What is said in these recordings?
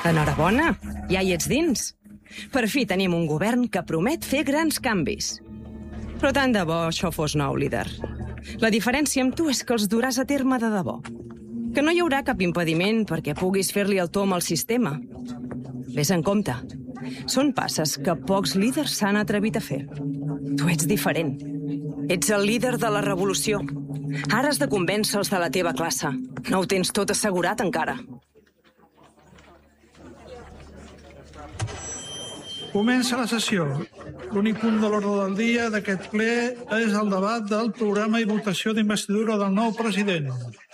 Enhorabona, ja hi ets dins. Per fi tenim un govern que promet fer grans canvis. Però tant de bo això fos nou, líder. La diferència amb tu és que els duràs a terme de debò. Que no hi haurà cap impediment perquè puguis fer-li el tom al sistema. Ves en compte. Són passes que pocs líders s'han atrevit a fer. Tu ets diferent. Ets el líder de la revolució. Ara has de convèncer els de la teva classe. No ho tens tot assegurat encara. Comença la sessió. L'únic punt de l'ordre del dia d'aquest ple és el debat del programa i votació d'investidura del nou president.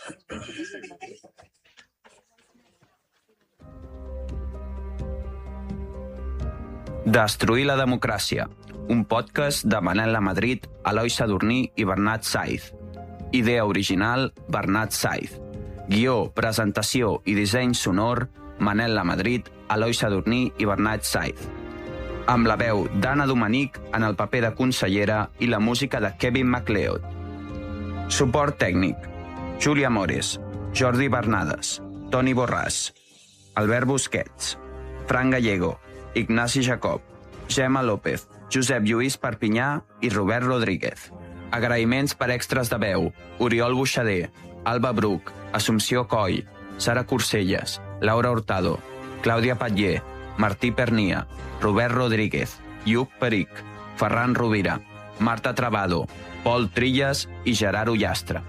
Destruir la democràcia, un podcast de Manel Lamadrid, Eloi Sadurní i Bernat Saiz. Idea original, Bernat Saiz. Guió, presentació i disseny sonor, Manel Lamadrid, Eloi Sadurní i Bernat Saiz. Amb la veu d'Anna Dominic en el paper de consellera i la música de Kevin MacLeod. Suport tècnic: Júlia Mores, Jordi Bernades, Toni Borràs, Albert Busquets, Fran Gallego, Ignasi Jacob, Gemma López, Josep Lluís Perpinyà i Robert Rodríguez. Agraïments per extras de veu: Oriol Buixader, Alba Bruc, Assumpció Coll, Sara Corselles, Laura Hurtado, Clàudia Patller, Martí Pernia, Robert Rodríguez, Lluc Peric, Ferran Rovira, Marta Travado, Pol Trilles i Gerard Ullastre.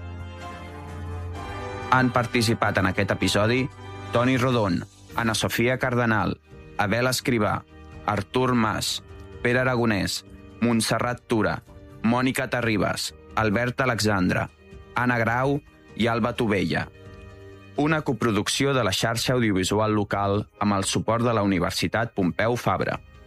Han participat en aquest episodi Toni Rodon, Ana Sofia Cardenal, Abel Escrivà, Artur Mas, Pere Aragonès, Montserrat Tura, Mònica Terribas, Albert Alexandre, Anna Grau i Alba Tovella. Una coproducció de la xarxa audiovisual local amb el suport de la Universitat Pompeu Fabra.